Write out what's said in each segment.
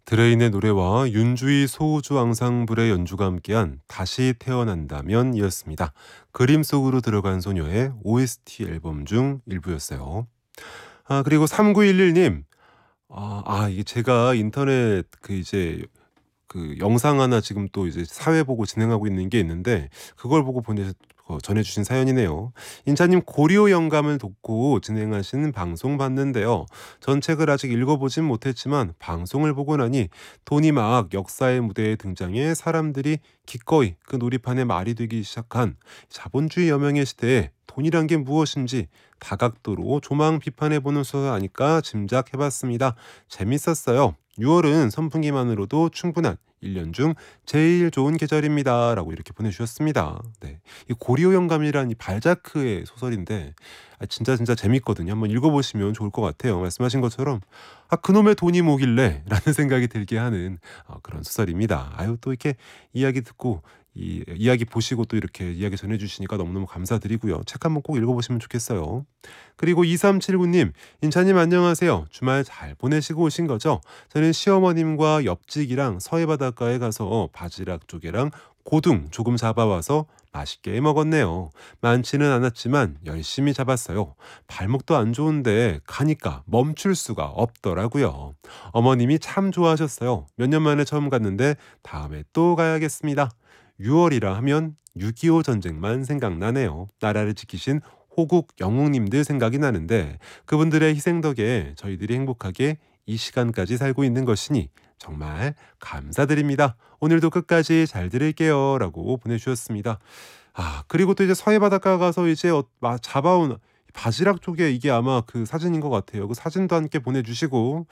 드레인의 노래와 윤주희 소우주 앙상블의 연주가 함께한 다시 태어난다면 이었습니다. 그림 속으로 들어간 소녀의 OST 앨범 중 일부였어요. 그리고 3911님. 이게 제가 인터넷 영상 하나 지금 또 이제 사회 보고 진행하고 있는 게 있는데 그걸 보고 전해주신 사연이네요. 인차님 고리오 영감을 돕고 진행하시는 방송 봤는데요. 전 책을 아직 읽어보진 못했지만 방송을 보고 나니 돈이 막 역사의 무대에 등장해 사람들이 기꺼이 그 놀이판에 말이 되기 시작한 자본주의 여명의 시대에 돈이란 게 무엇인지 다각도로 조망 비판해보는 수사 아니까 짐작해봤습니다. 재밌었어요. 6월은 선풍기만으로도 충분한 1년 중 제일 좋은 계절입니다. 라고 이렇게 보내주셨습니다. 네. 이 고리오 영감이란 이 발자크의 소설인데 진짜 재밌거든요. 한번 읽어보시면 좋을 것 같아요. 말씀하신 것처럼 그놈의 돈이 뭐길래 라는 생각이 들게 하는 그런 소설입니다. 또 이렇게 이야기 듣고 이야기 보시고 또 이렇게 이야기 전해주시니까 너무너무 감사드리고요. 책 한번 꼭 읽어보시면 좋겠어요. 그리고 2379님, 인차님 안녕하세요. 주말 잘 보내시고 오신 거죠? 저는 시어머님과 옆집이랑 서해바닷가에 가서 바지락 조개랑 고등 조금 잡아와서 맛있게 먹었네요. 많지는 않았지만 열심히 잡았어요. 발목도 안 좋은데 가니까 멈출 수가 없더라고요. 어머님이 참 좋아하셨어요. 몇 년 만에 처음 갔는데 다음에 또 가야겠습니다. 6월이라 하면 6.25 전쟁만 생각나네요. 나라를 지키신 호국 영웅님들 생각이 나는데 그분들의 희생 덕에 저희들이 행복하게 이 시간까지 살고 있는 것이니 정말 감사드립니다. 오늘도 끝까지 잘 들을게요. 라고 보내주셨습니다. 그리고 또 이제 서해바닷가 가서 이제 잡아온 바지락 조개, 이게 아마 그 사진인 것 같아요. 그 사진도 함께 보내주시고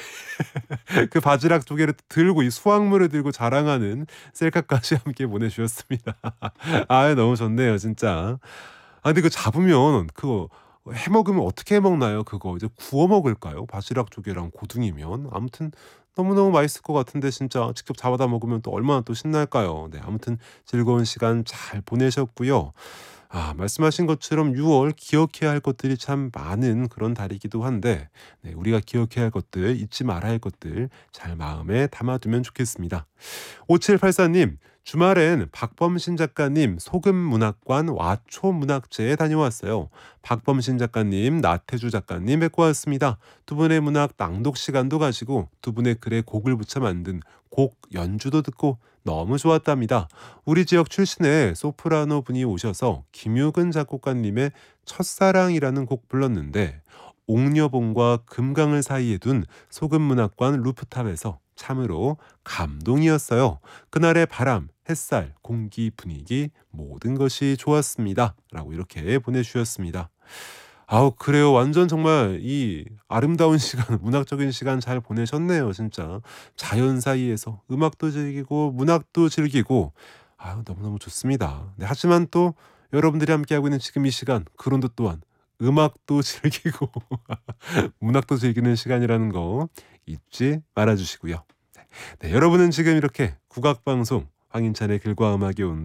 그 바지락 조개를 들고 이 수확물을 들고 자랑하는 셀카까지 함께 보내주셨습니다. 너무 좋네요 진짜. 근데 그 잡으면 그거 해 먹으면 어떻게 해 먹나요? 그거 이제 구워 먹을까요? 바지락 조개랑 고등이면 아무튼 너무너무 맛있을 것 같은데 진짜 직접 잡아다 먹으면 또 얼마나 또 신날까요? 네, 아무튼 즐거운 시간 잘 보내셨고요. 말씀하신 것처럼 6월 기억해야 할 것들이 참 많은 그런 달이기도 한데 우리가 기억해야 할 것들, 잊지 말아야 할 것들 잘 마음에 담아두면 좋겠습니다. 5784님, 주말엔 박범신 작가님 소금문학관 와초문학제에 다녀왔어요. 박범신 작가님, 나태주 작가님 뵙고 왔습니다. 두 분의 문학 낭독 시간도 가지고 두 분의 글에 곡을 붙여 만든 곡 연주도 듣고 너무 좋았답니다. 우리 지역 출신의 소프라노 분이 오셔서 김유근 작곡가님의 첫사랑이라는 곡 불렀는데 옥녀봉과 금강을 사이에 둔 소금문학관 루프탑에서 참으로 감동이었어요. 그날의 바람, 햇살, 공기, 분위기 모든 것이 좋았습니다. 라고 이렇게 보내주셨습니다. 그래요. 완전 정말 이 아름다운 시간, 문학적인 시간 잘 보내셨네요. 진짜 자연 사이에서 음악도 즐기고 문학도 즐기고 너무너무 좋습니다. 네, 하지만 또 여러분들이 함께하고 있는 지금 이 시간, 그런도 또한 음악도 즐기고 문학도 즐기는 시간이라는 거 잊지 말아주시고요. 네, 여러분은 지금 이렇게 국악방송 황인찬의 글과 음악이 온